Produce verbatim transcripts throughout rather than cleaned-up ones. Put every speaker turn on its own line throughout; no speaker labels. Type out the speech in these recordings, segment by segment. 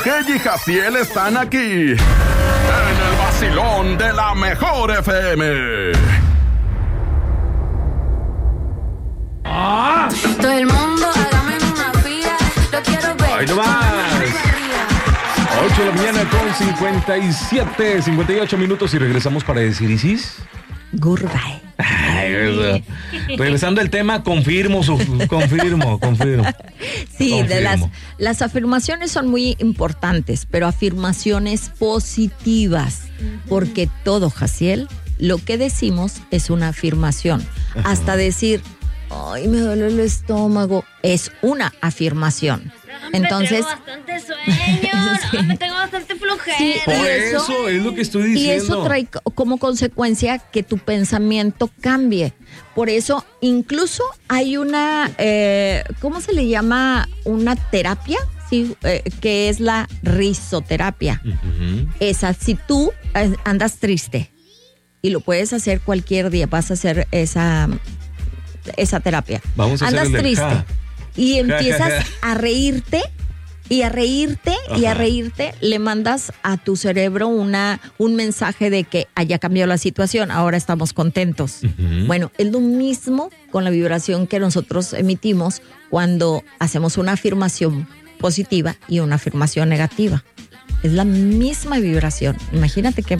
G y Jaciel están aquí en el vacilón de la mejor F M.
¡Ah! Todo el mundo, hágame una fila. Lo quiero ver.
¡Ay, no más! ocho de la mañana con cincuenta y siete, cincuenta y ocho minutos y regresamos para decir Isis.
Goodbye.
Ay, eso. Regresando al tema, confirmo, su, confirmo, confirmo.
Sí,
confirmo.
de las, las afirmaciones son muy importantes, pero afirmaciones positivas, uh-huh. porque todo, Jaciel, lo que decimos es una afirmación. Uh-huh. Hasta decir, ay, me duele el estómago, es una afirmación. Entonces,
me tengo bastante sueño, sí. no, me tengo bastante flojera. Sí,
por eso, eso es lo que estoy diciendo.
Y eso trae como consecuencia que tu pensamiento cambie. Por eso, incluso hay una, eh, ¿cómo se le llama? Una terapia, sí, eh, que es la risoterapia. Uh-huh. Esa, si tú andas triste y lo puedes hacer cualquier día, vas a hacer esa, esa terapia.
Vamos a
andas
hacer el
triste.
Ja.
Y empiezas a reírte y a reírte Ajá. y a reírte, le mandas a tu cerebro una, un mensaje de que haya cambiado la situación, ahora estamos contentos. Uh-huh. Bueno, es lo mismo con la vibración que nosotros emitimos cuando hacemos una afirmación positiva y una afirmación negativa. Es la misma vibración. Imagínate qué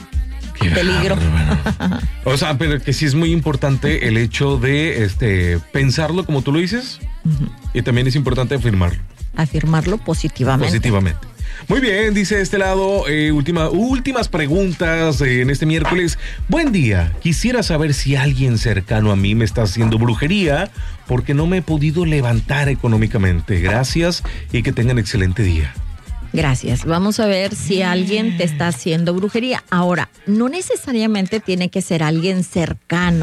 Qué
peligro.
Bárbaro. O sea, pero que sí es muy importante el hecho de este pensarlo como tú lo dices, uh-huh. y también es importante afirmarlo.
Afirmarlo positivamente.
Positivamente. Muy bien, dice este lado, eh, última, últimas preguntas eh, en este miércoles. Buen día, quisiera saber si alguien cercano a mí me está haciendo brujería porque no me he podido levantar económicamente. Gracias y que tengan excelente día.
Gracias. Vamos a ver si alguien te está haciendo brujería. Ahora, no necesariamente tiene que ser alguien cercano.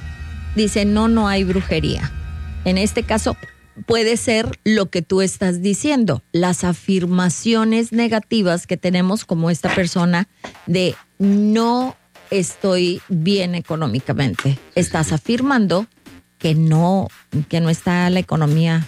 Dice, no, no hay brujería. En este caso, puede ser lo que tú estás diciendo. Las afirmaciones negativas que tenemos como esta persona de no estoy bien económicamente. Estás afirmando que no, que no está la economía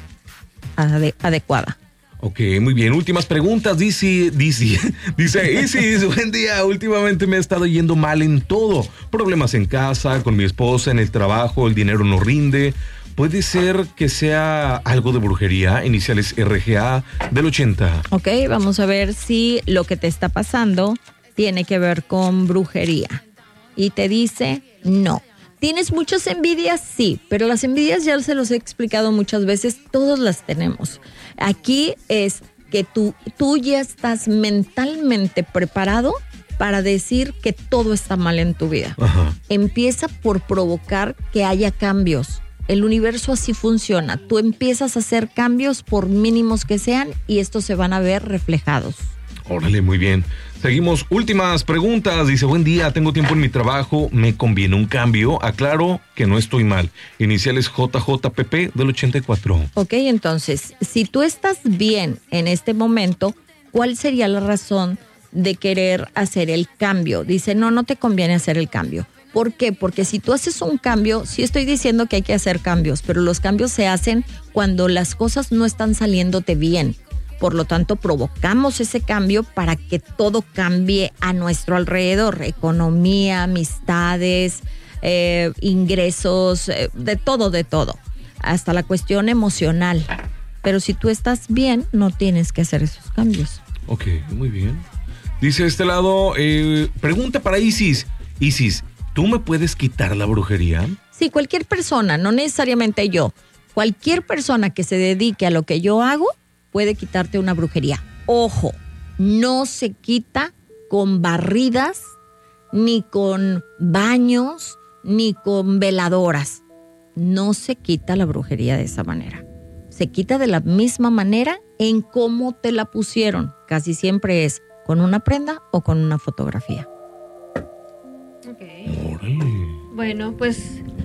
ade- adecuada.
Ok, muy bien. Últimas preguntas. Dice, dice, dice, Isis, buen día. Últimamente me ha estado yendo mal en todo. Problemas en casa, con mi esposa, en el trabajo, el dinero no rinde. ¿Puede ser que sea algo de brujería? Iniciales R G A del ochenta.
Ok, vamos a ver si lo que te está pasando tiene que ver con brujería. Y te dice no. ¿Tienes muchas envidias? Sí, pero las envidias ya se los he explicado muchas veces, todos las tenemos. Aquí es que tú, tú ya estás mentalmente preparado para decir que todo está mal en tu vida. Ajá. Empieza por provocar que haya cambios. El universo así funciona. Tú empiezas a hacer cambios por mínimos que sean y estos se van a ver reflejados.
Órale, muy bien. Seguimos, últimas preguntas. Dice, buen día, tengo tiempo en mi trabajo, me conviene un cambio. Aclaro que no estoy mal. Iniciales J J P P del ochenta y cuatro.
Ok, entonces, si tú estás bien en este momento, ¿cuál sería la razón de querer hacer el cambio? Dice, no, no te conviene hacer el cambio. ¿Por qué? Porque si tú haces un cambio, sí estoy diciendo que hay que hacer cambios, pero los cambios se hacen cuando las cosas no están saliéndote bien. Por lo tanto, provocamos ese cambio para que todo cambie a nuestro alrededor. Economía, amistades, eh, ingresos, eh, de todo, de todo. Hasta la cuestión emocional. Pero si tú estás bien, no tienes que hacer esos cambios.
Ok, muy bien. Dice este lado, eh, pregunta para Isis. Isis, ¿tú me puedes quitar la brujería?
Sí, cualquier persona, no necesariamente yo. Cualquier persona que se dedique a lo que yo hago, puede quitarte una brujería. Ojo, no se quita con barridas, ni con baños, ni con veladoras. No se quita la brujería de esa manera. Se quita de la misma manera en cómo te la pusieron. Casi siempre es con una prenda o con una fotografía.
Ok. Órale. Bueno, pues...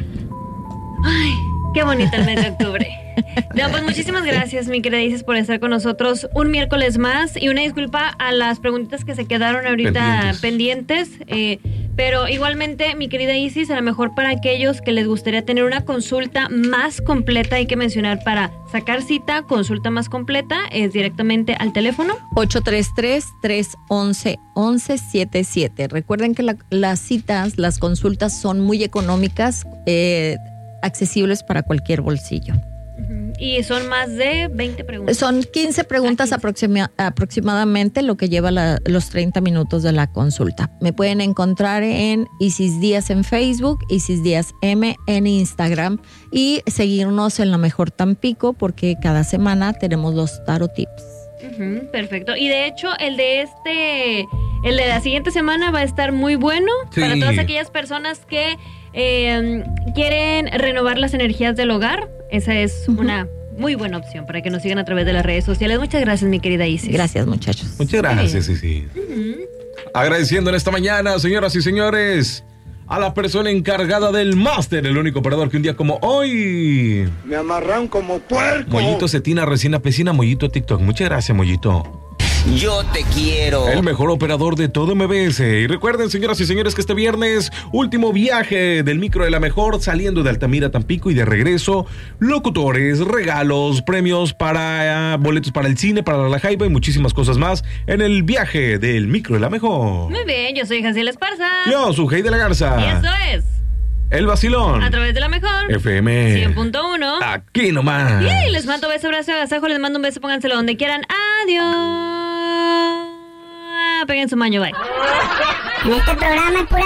Ay, qué bonito el mes de octubre. No, pues muchísimas gracias, mi querida Isis, por estar con nosotros un miércoles más. Y una disculpa a las preguntitas que se quedaron ahorita pendientes. pendientes. Eh, Pero igualmente, mi querida Isis, a lo mejor para aquellos que les gustaría tener una consulta más completa, hay que mencionar para sacar cita, consulta más completa, es directamente al teléfono
ocho tres tres, tres once, once setenta y siete. Recuerden que la- las citas, las consultas son muy económicas, eh, accesibles para cualquier bolsillo.
y son más de veinte preguntas.
Son quince preguntas
Ah,
aproxima- aproximadamente, lo que lleva la- los treinta minutos de la consulta. Me pueden encontrar en Isis Díaz en Facebook, Isis Díaz M en Instagram y seguirnos en La Mejor Tampico porque cada semana tenemos los Tarot Tips.
Ujú, perfecto. Y de hecho, el de este, el de la siguiente semana va a estar muy bueno
Sí.
para todas aquellas personas que eh, quieren renovar las energías del hogar. Esa es una muy buena opción para que nos sigan a través de las redes sociales. Muchas gracias, mi querida Isis.
Gracias, muchachos.
Muchas gracias, sí, sí. Agradeciendo en esta mañana, señoras y señores, a la persona encargada del máster, el único operador que un día como hoy.
Me amarran como puerco.
Mollito Cetina, recién apesina, Mollito TikTok. Muchas gracias, Mollito.
Yo te quiero.
El mejor operador de todo M B S. Y recuerden, señoras y señores, que este viernes, último viaje del micro de La Mejor, saliendo de Altamira, Tampico y de regreso. Locutores, regalos, premios para uh, boletos para el cine, para la Jaiba y muchísimas cosas más en el viaje del micro de La Mejor.
Muy bien, yo soy Jaciel Esparza.
Yo, su Hey de la Garza.
Y esto es
El Vacilón.
a través de la mejor
F M.
cien punto uno.
Aquí nomás.
Y les mando beso, abrazo, agasajo, les mando un beso, pónganselo donde quieran. Adiós. Peguen su maño, bye.
En este programa es pura